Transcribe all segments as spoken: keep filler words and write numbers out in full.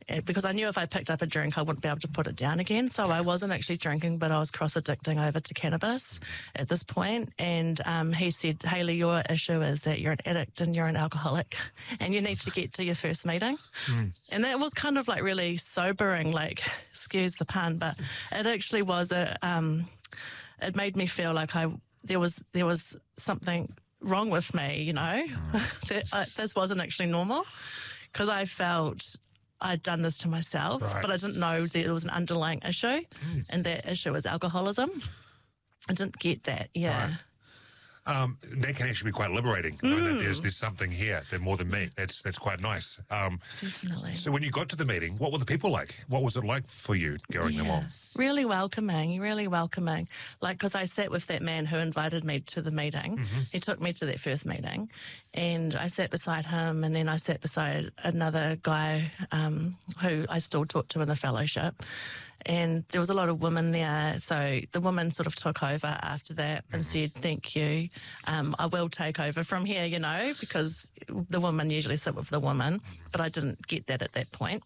eh, because I knew if I picked up a drink, I wouldn't be able to put it down again. So I wasn't actually drinking, but I was cross-addicting over to cannabis at this point. And um, he said, Hayley, your issue is that you're an addict and you're an alcoholic and you need to get to your first meeting. Mm. And that was kind of like really sobering, like, excuse the pun, but it actually was a, um, it made me feel like I, there was, there was something wrong with me, you know, mm. that uh, this wasn't actually normal, because I felt I'd done this to myself, right. but I didn't know that there was an underlying issue, mm. and that issue was alcoholism. I didn't get that, yeah. Right. Um, that can actually be quite liberating, mm. knowing that there's, there's something here, that more than me. That's that's quite nice. Um, Definitely. So when you got to the meeting, what were the people like? What was it like for you going yeah. along? Really welcoming, really welcoming. Like, because I sat with that man who invited me to the meeting. Mm-hmm. He took me to that first meeting, and I sat beside him, and then I sat beside another guy um, who I still talk to in the fellowship. And there was a lot of women there, so the woman sort of took over after that and mm-hmm. said, thank you, um, I will take over from here, you know, because the women usually sit with the woman, but I didn't get that at that point.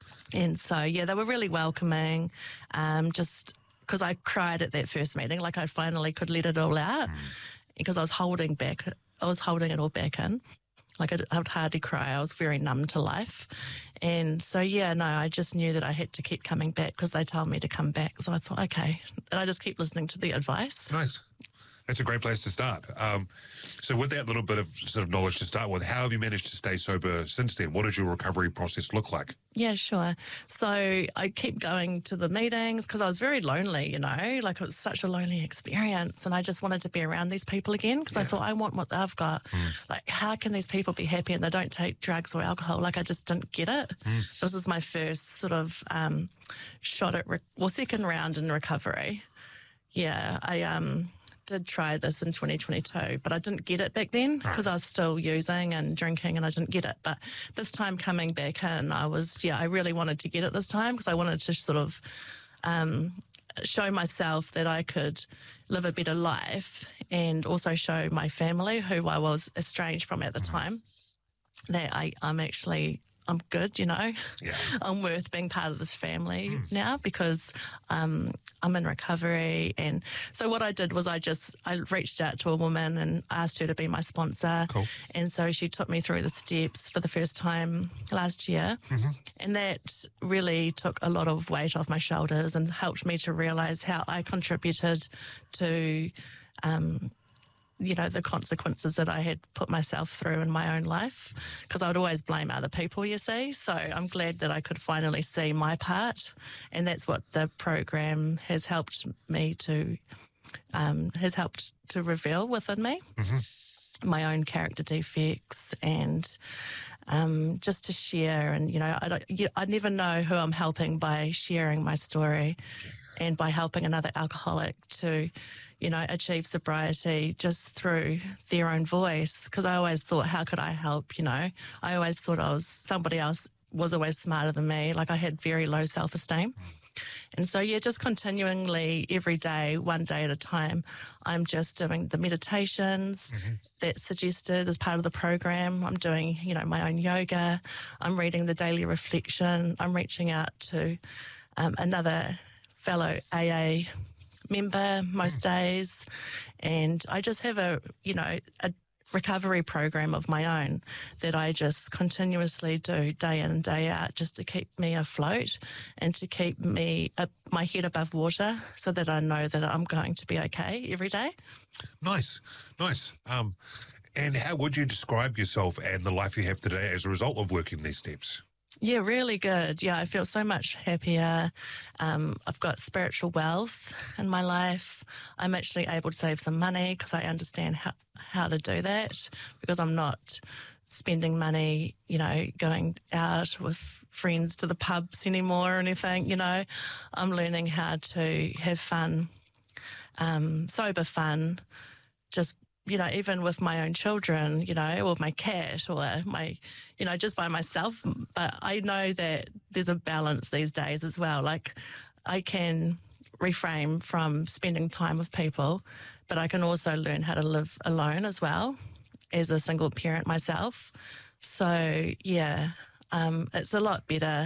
And so, yeah, they were really welcoming, um, just because I cried at that first meeting, like I finally could let it all out, mm. because I was holding back, I was holding it all back in. Like I, I would hardly cry. I was very numb to life. And so, yeah, no, I just knew that I had to keep coming back because they told me to come back. So I thought, okay. And I just keep listening to the advice. Nice. That's a great place to start. Um, so with that little bit of sort of knowledge to start with, how have you managed to stay sober since then? What does your recovery process look like? Yeah, sure. So I keep going to the meetings because I was very lonely, you know, like it was such a lonely experience, and I just wanted to be around these people again because yeah. I thought I want what they've got. Mm. Like, how can these people be happy and they don't take drugs or alcohol? Like, I just didn't get it. Mm. This was my first sort of um, shot at, re- well, second round in recovery. Yeah, I... um. did try this in twenty twenty-two, but I didn't get it back then because right. I was still using and drinking and I didn't get it. But this time coming back in, I was, yeah, I really wanted to get it this time because I wanted to sort of um, show myself that I could live a better life and also show my family, who I was estranged from at the mm-hmm. time, that I, I'm actually... I'm good, you know. Yeah. I'm worth being part of this family mm. now because um, I'm in recovery. And so what I did was I just, I reached out to a woman and asked her to be my sponsor. Cool. And so she took me through the steps for the first time last year. Mm-hmm. And that really took a lot of weight off my shoulders and helped me to realise how I contributed to um you know, the consequences that I had put myself through in my own life, because I would always blame other people, you see. So I'm glad that I could finally see my part, and that's what the program has helped me to, um, has helped to reveal within me, mm-hmm. my own character defects and um, just to share. And, you know, I, don't, you, I never know who I'm helping by sharing my story and by helping another alcoholic to, you know, achieve sobriety just through their own voice. Because I always thought, how could I help, you know? I always thought I was, somebody else was always smarter than me. Like, I had very low self-esteem. And so, yeah, just continually every day, one day at a time, I'm just doing the meditations mm-hmm. that's suggested as part of the program. I'm doing, you know, my own yoga. I'm reading the daily reflection. I'm reaching out to um, another fellow A A member most days, and I just have a, you know, a recovery program of my own that I just continuously do day in and day out just to keep me afloat and to keep me uh, my head above water so that I know that I'm going to be okay every day. Nice, nice. Um, and how would you describe yourself and the life you have today as a result of working these steps? Yeah, really good. Yeah, I feel so much happier. Um, I've got spiritual wealth in my life. I'm actually able to save some money because I understand how, how to do that, because I'm not spending money, you know, going out with friends to the pubs anymore or anything, you know. I'm learning how to have fun, um, sober fun, just you know, even with my own children, you know, or my cat or my, you know, just by myself. But I know that there's a balance these days as well. Like, I can refrain from spending time with people, but I can also learn how to live alone as well as a single parent myself. So, yeah, um, it's a lot better